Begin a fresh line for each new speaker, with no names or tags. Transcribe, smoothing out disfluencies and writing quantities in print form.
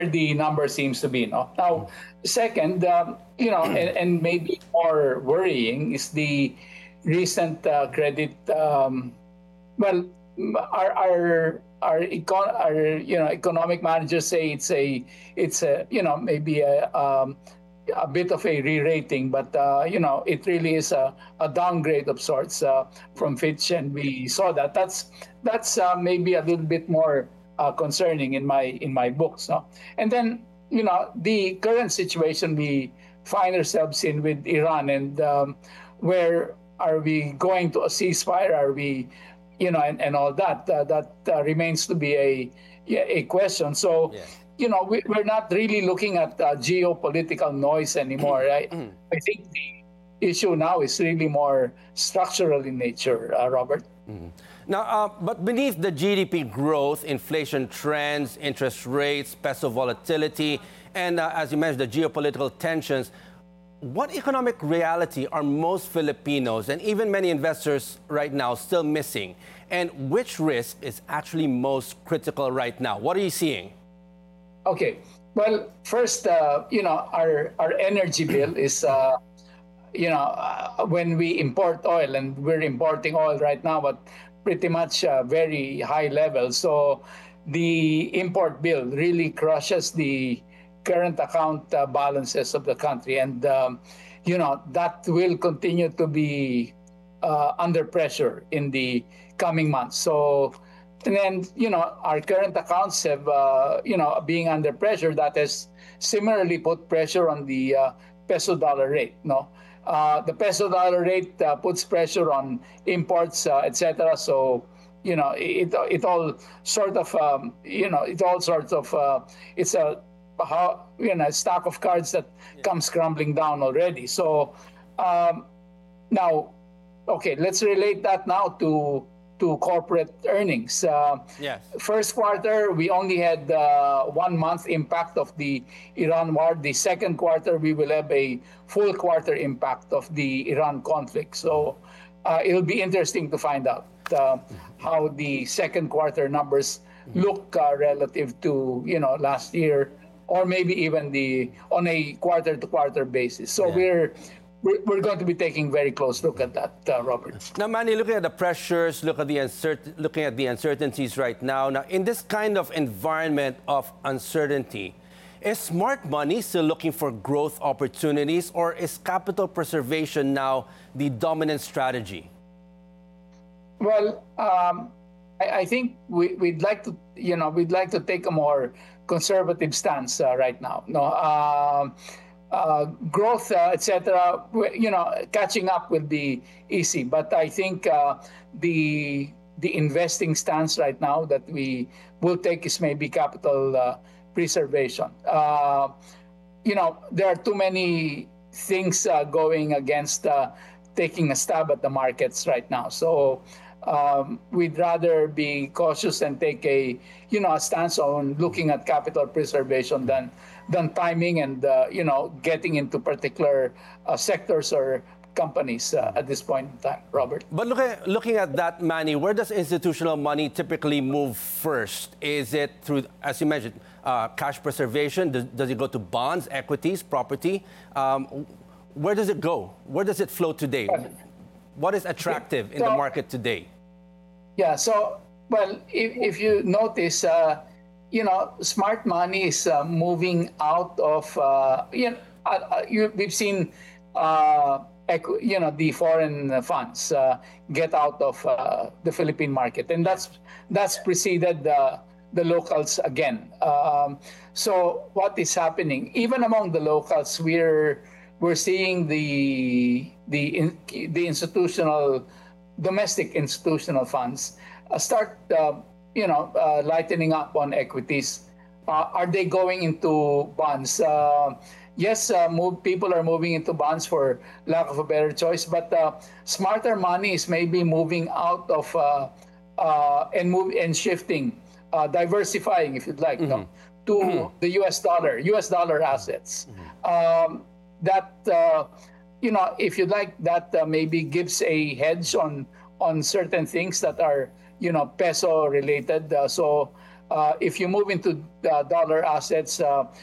the number seems to be. No? Now, second, and maybe more worrying is the recent credit. Well, our economic managers say it's a maybe a bit of a re-rating, but it really is a downgrade of sorts from Fitch, and we saw that. That's maybe a little bit more concerning in my books. No? And then the current situation we find ourselves in with Iran, and where are we going to a ceasefire? Are we, and all that? That remains to be a question. So.
Yes.
We're not really looking at geopolitical noise anymore. I think the issue now is really more structural in nature, Robert.
Now, but beneath the GDP growth, inflation trends, interest rates, peso volatility, and as you mentioned, the geopolitical tensions, what economic reality are most Filipinos and even many investors right now still missing? And which risk is actually most critical right now? What are you seeing?
Okay. Well, first, our energy bill is, when we import oil, and we're importing oil right now, but pretty much very high level. So the import bill really crushes the current account balances of the country, and that will continue to be under pressure in the coming months. So. And then, our current accounts have, being under pressure, that has similarly put pressure on the peso-dollar rate. No, the peso-dollar rate puts pressure on imports, etc. So, it all sort of, it's a stack of cards that comes crumbling down already. So, now, okay, let's relate that now to corporate earnings.
Yes.
First quarter, we only had 1 month impact of the Iran war. The second quarter, we will have a full quarter impact of the Iran conflict. So it'll be interesting to find out how the second quarter numbers look relative to last year, or maybe even on a quarter-to-quarter basis. So we're going to be taking a very close look at that, Robert.
Now, Manny, looking at the pressures, looking at the uncertainties right now. Now, in this kind of environment of uncertainty, is smart money still looking for growth opportunities, or is capital preservation now the dominant strategy?
Well, I think we'd like to take a more conservative stance right now. No. Growth, etc. Catching up will be easy, but I think the investing stance right now that we will take is maybe capital preservation. There are too many things going against taking a stab at the markets right now. So we'd rather be cautious and take a stance on looking at capital preservation than timing and getting into particular sectors or companies at this point in time, Robert.
But looking at that, Manny, where does institutional money typically move first? Is it through, as you mentioned, cash preservation? Does it go to bonds, equities, property? Where does it go? Where does it flow today? What is attractive in the market today?
Yeah, so, well, if you notice, smart money is moving out of, we've seen, the foreign funds get out of the Philippine market, and that's preceded the locals again. So what is happening, even among the locals, we're seeing the domestic institutional funds start lightening up on equities. Are they going into bonds? Yes, people are moving into bonds for lack of a better choice, but smarter money is maybe moving out of and shifting, diversifying, if you'd like, to the US dollar assets. If you'd like, that maybe gives a hedge on certain things that are peso related. So if you move into dollar assets,